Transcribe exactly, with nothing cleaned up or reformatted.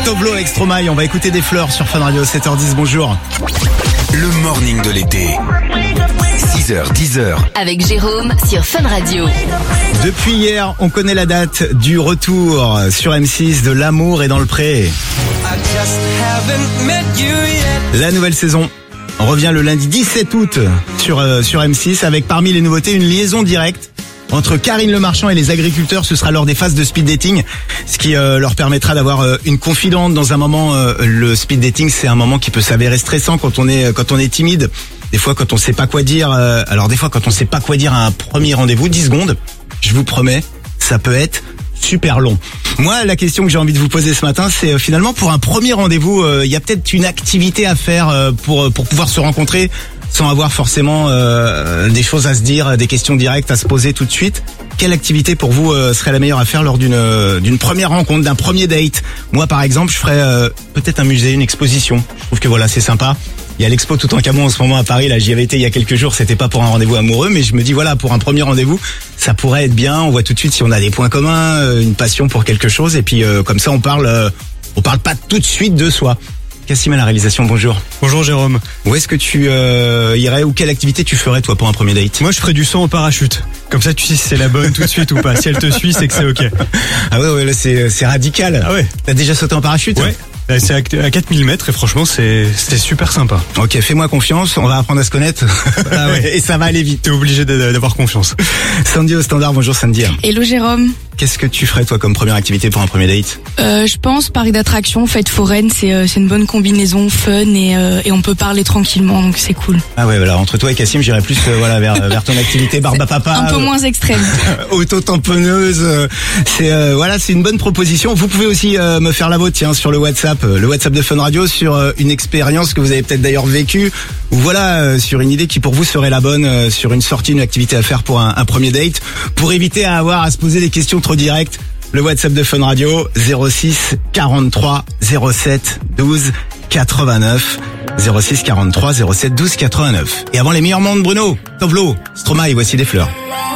Tovlo avec Stromae, on va écouter des fleurs sur Fun Radio, sept heures dix, bonjour. Le morning de l'été, six heures dix. Avec Jérôme sur Fun Radio. Depuis hier, on connaît la date du retour sur M six de L'amour est dans le pré. La nouvelle saison revient le lundi dix-sept août sur, euh, sur M six avec parmi les nouveautés une liaison directe entre Karine Le Marchand et les agriculteurs. Ce sera lors des phases de speed dating, ce qui euh, leur permettra d'avoir euh, une confidente dans un moment. Euh, le speed dating, c'est un moment qui peut s'avérer stressant quand on est quand on est timide. Des fois, quand on sait pas quoi dire. Euh, alors des fois, quand on sait pas quoi dire à un premier rendez-vous, dix secondes, je vous promets, ça peut être super long. Moi, la question que j'ai envie de vous poser ce matin, c'est euh, finalement pour un premier rendez-vous, il euh, y a peut-être une activité à faire euh, pour pour pouvoir se rencontrer sans avoir forcément euh, des choses à se dire, des questions directes à se poser tout de suite. Quelle activité pour vous euh, serait la meilleure à faire lors d'une euh, d'une première rencontre, d'un premier date? Moi, par exemple, je ferais euh, peut-être un musée, une exposition. Je trouve que voilà, c'est sympa. Il y a l'expo Toutankhamon en ce moment à Paris. Là, j'y avais été il y a quelques jours. C'était pas pour un rendez-vous amoureux, mais je me dis voilà, pour un premier rendez-vous, ça pourrait être bien. On voit tout de suite si on a des points communs, euh, une passion pour quelque chose, et puis euh, comme ça, on parle, euh, on parle pas tout de suite de soi. Cassim à la réalisation, bonjour. Bonjour Jérôme. Où est-ce que tu euh, irais ou quelle activité tu ferais toi pour un premier date? Moi je ferais du saut en parachute. Comme ça tu sais si c'est la bonne tout de suite ou pas. Si elle te suit, c'est que c'est ok. Ah ouais, ouais là c'est c'est radical. Ah ouais. T'as déjà sauté en parachute? Ouais. Là, c'est à quatre mille mètres et franchement c'est c'était super sympa. Ok, fais-moi confiance, on va apprendre à se connaître. Ah ouais. Et ça va aller vite. T'es obligé d'avoir confiance. Sandy au standard, bonjour Sandy. Hello Jérôme. Qu'est-ce que tu ferais toi comme première activité pour un premier date? Euh, je pense parc d'attractions, fête foraine, c'est euh, c'est une bonne combinaison, fun et euh, et on peut parler tranquillement, donc c'est cool. Ah ouais, voilà, entre toi et Cassim, j'irais plus euh, voilà vers vers ton activité barbe à papa. Un peu moins extrême. Auto-tamponneuse, euh, c'est euh, voilà, c'est une bonne proposition. Vous pouvez aussi euh, me faire la vôtre, tiens, sur le WhatsApp, euh, le WhatsApp de Fun Radio, sur euh, une expérience que vous avez peut-être d'ailleurs vécue, ou voilà, euh, sur une idée qui pour vous serait la bonne, euh, sur une sortie, une activité à faire pour un, un premier date, pour éviter à avoir à se poser des questions trop directes. Le WhatsApp de Fun Radio, zéro six quarante-trois zéro sept douze quatre-vingt-neuf. zéro six quarante-trois zéro sept douze quatre-vingt-neuf. Et avant les meilleurs mondes, Bruno, Tovlo, Stromae, voici des fleurs.